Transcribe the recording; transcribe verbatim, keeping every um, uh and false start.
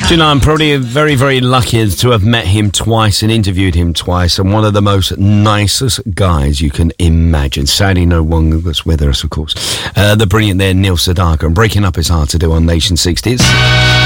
Do you know, I'm probably very, very lucky to have met him twice and interviewed him twice, and one of the most nicest guys you can imagine. Sadly, no one was with us, of course. Uh, the brilliant there, Neil Sedaka, and Breaking Up Is Hard to Do on Nation sixties.